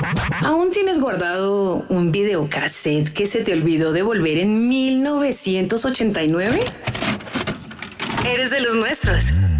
¿Aún tienes guardado un videocassette que se te olvidó devolver en 1989? Eres de los nuestros.